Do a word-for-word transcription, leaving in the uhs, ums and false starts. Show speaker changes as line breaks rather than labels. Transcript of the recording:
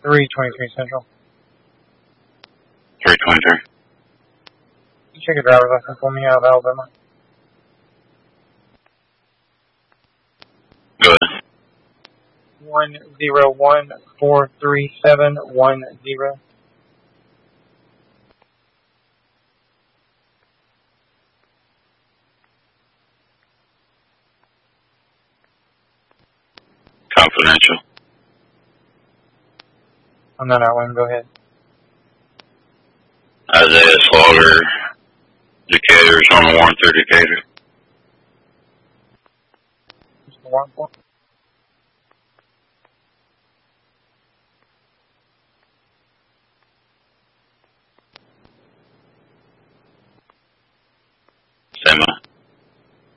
three twenty-three Central.
three twenty-three.
You check your driver's license for me out of Alabama.
Go ahead.
One zero one four three seven one zero.
Confidential.
I'm not out one. Go ahead.
Isaiah Slaughter, Decatur, is on the warrant through Decatur.
Just the warrant for?